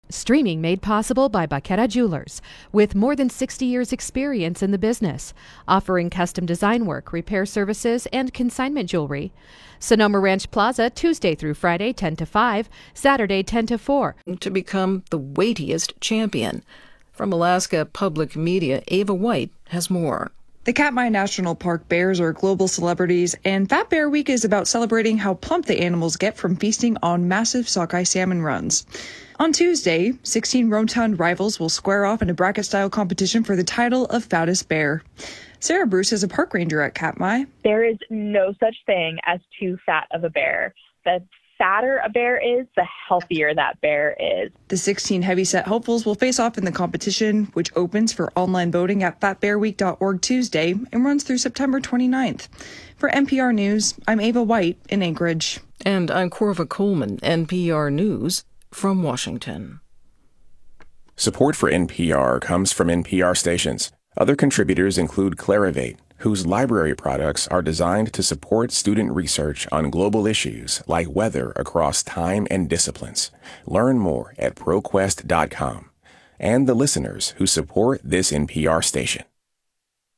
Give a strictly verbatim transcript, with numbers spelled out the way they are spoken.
Streaming made possible by Baqueta Jewelers, with more than sixty years experience in the business, offering custom design work, repair services, and consignment jewelry. Sonoma Ranch Plaza, Tuesday through Friday, ten to five, Saturday, ten to four. To become the weightiest champion. From Alaska Public Media, Ava White has more. The Katmai National Park bears are global celebrities, and Fat Bear Week is about celebrating how plump the animals get from feasting on massive sockeye salmon runs. On Tuesday, sixteen rotund rivals will square off in a bracket-style competition for the title of fattest bear. Sarah Bruce is a park ranger at Katmai. There is no such thing as too fat of a bear. The fatter a bear is, the healthier that bear is. The sixteen heavyset hopefuls will face off in the competition, which opens for online voting at fat bear week dot org Tuesday and runs through September twenty-ninth. For N P R News, I'm Ava White in Anchorage. And I'm Corva Coleman, N P R News from Washington. Support for N P R comes from N P R stations. Other contributors include Clarivate, whose library products are designed to support student research on global issues like weather across time and disciplines. Learn more at ProQuest dot com. And the listeners who support this N P R station.